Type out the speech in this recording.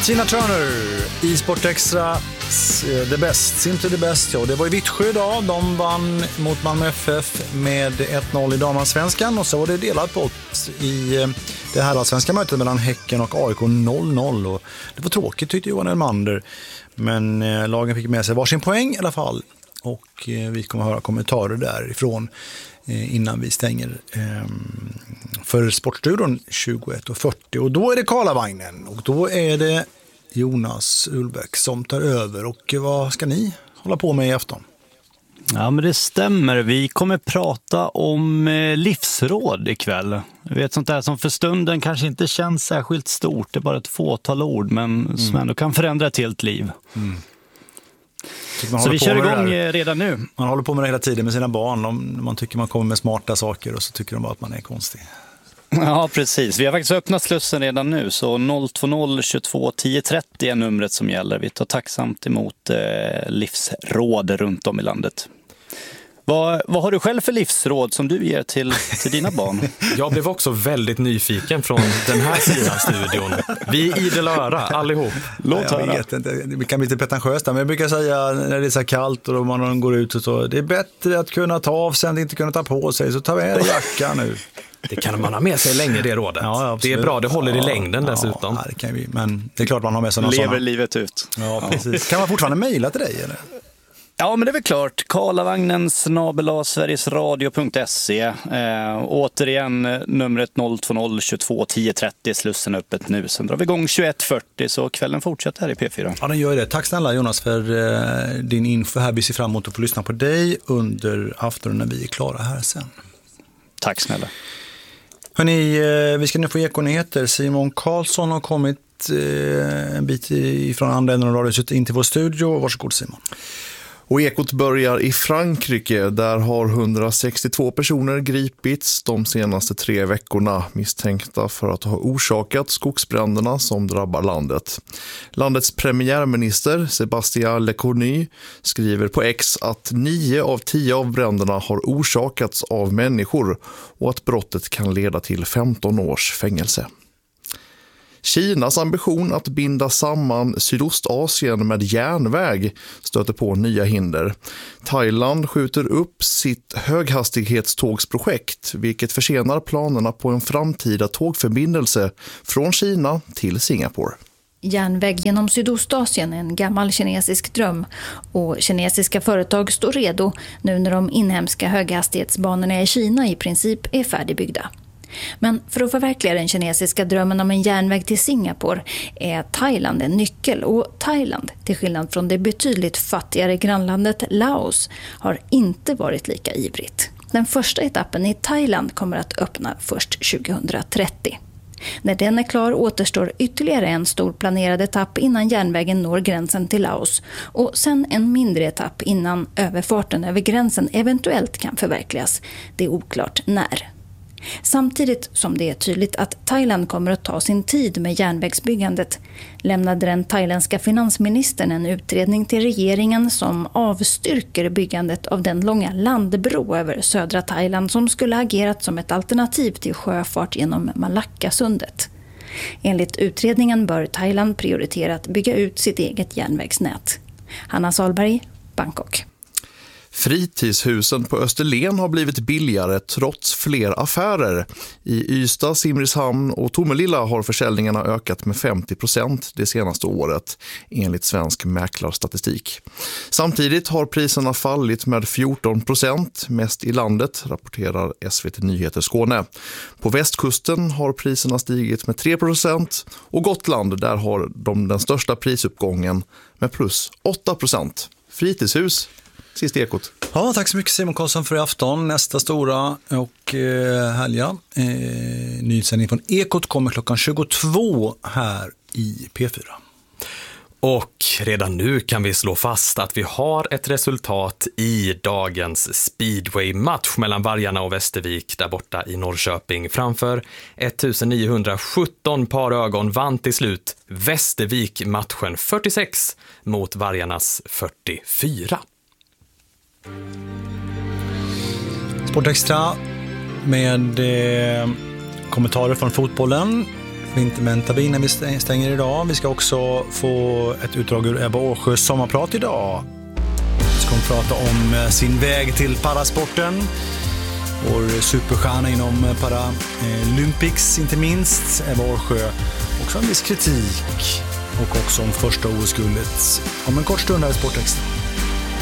Tina Turner i Sport Extra, the best, simply the best. Ja, det var i Vittsjö idag. De vann mot Malmö FF med 1-0 i damallsvenskan. Och så var det delad pott i det här svenska mötet mellan Häcken och AIK 0-0. Och det var tråkigt tyckte Johan Elmander. Men lagen fick med sig varsin poäng i alla fall. Och vi kommer att höra kommentarer därifrån innan vi stänger för Sportstudion 21:40. Och då är det Karlavagnen och då är det Jonas Ullbäck som tar över. Och vad ska ni hålla på med i afton? Ja, men det stämmer. Vi kommer prata om livsråd ikväll. Vi vet sånt där som för stunden kanske inte känns särskilt stort. Det är bara ett fåtal ord men som ändå kan förändra ett helt liv. Så vi kör igång redan nu. Man håller på med det hela tiden med sina barn. Man tycker man kommer med smarta saker och så tycker de bara att man är konstig. Ja, precis. Vi har faktiskt öppnat slussen redan nu. Så 020 22 10 30 är numret som gäller. Vi tar tacksamt emot livsråd runt om i landet. Vad har du själv för livsråd som du ger till dina barn? Jag blev också väldigt nyfiken från den här sidan av studion. Vi är idel öra, allihop. Jag vet inte, det kan bli lite pretentiöst men jag brukar säga när det är så kallt och man går ut och så, det är bättre att kunna ta av sig än att inte kunna ta på sig, så ta med jackan nu. Det kan man ha med sig länge, det rådet. Ja, det är bra, det håller i längden dessutom. Ja, det kan vi, men det är klart man har med sig någon lever sådana. Livet ut. Ja, precis. Kan man fortfarande mejla till dig eller? Ja, men det är väl klart. karlavagnen@sverigesradio.se. Återigen numret 020 22 10 30. Slussen öppet nu. Sen drar vi igång 21:40 så kvällen fortsätter här i P4. Ja, den gör det. Tack snälla Jonas för din info här. Vi ser fram emot att få lyssna på dig under aftonen när vi är klara här sen. Tack snälla. Hörrni, vi ska nu få ekonyheter. Simon Karlsson har kommit en bit ifrån andra änden av radion in till vår studio. Varsågod Simon. Och ekot börjar i Frankrike. Där har 162 personer gripits de senaste 3 veckorna misstänkta för att ha orsakat skogsbränderna som drabbar landet. Landets premiärminister Sébastien Lecornu skriver på X att 9 av 10 av bränderna har orsakats av människor och att brottet kan leda till 15 års fängelse. Kinas ambition att binda samman Sydostasien med järnväg stöter på nya hinder. Thailand skjuter upp sitt höghastighetstågsprojekt, vilket försenar planerna på en framtida tågförbindelse från Kina till Singapore. Järnväg genom Sydostasien är en gammal kinesisk dröm och kinesiska företag står redo nu när de inhemska höghastighetsbanorna i Kina i princip är färdigbyggda. Men för att förverkliga den kinesiska drömmen om en järnväg till Singapore är Thailand en nyckel, och Thailand, till skillnad från det betydligt fattigare grannlandet Laos, har inte varit lika ivrigt. Den första etappen i Thailand kommer att öppna först 2030. När den är klar återstår ytterligare en stor planerad etapp innan järnvägen når gränsen till Laos, och sen en mindre etapp innan överfarten över gränsen eventuellt kan förverkligas. Det är oklart när. Samtidigt som det är tydligt att Thailand kommer att ta sin tid med järnvägsbyggandet lämnade den thailändska finansministern en utredning till regeringen som avstyrker byggandet av den långa landbro över södra Thailand som skulle ha agerat som ett alternativ till sjöfart genom Malackasundet. Enligt utredningen bör Thailand prioritera att bygga ut sitt eget järnvägsnät. Hanna Salberg, Bangkok. Fritidshusen på Österlen har blivit billigare trots fler affärer. I Ystad, Simrishamn och Tomelilla har försäljningarna ökat med 50% det senaste året, enligt svensk mäklarstatistik. Samtidigt har priserna fallit med 14%, mest i landet, rapporterar SVT Nyheter Skåne. På västkusten har priserna stigit med 3% och Gotland, där har de den största prisuppgången med plus 8%. Fritidshus, sist ekot. Ja, tack så mycket Simon Karlsson för i afton. Nästa stora och härliga nyhetssändning från Ekot kommer klockan 22 här i P4. Och redan nu kan vi slå fast att vi har ett resultat i dagens speedway-match mellan Vargarna och Västervik där borta i Norrköping. Framför 1917 par ögon vann till slut Västervik matchen 46 mot Vargarnas 44. Sportextra med kommentarer från fotbollen. Vintermentabi innan vi stänger idag. Vi ska också få ett utdrag ur Ebba Åsjös sommarprat idag. Vi ska prata om sin väg till parasporten. Vår superstjärna inom Paralympics inte minst, Ebba Åsjö. Också en viss kritik och också om första OS-guldet om en kort stund här i Sportextra.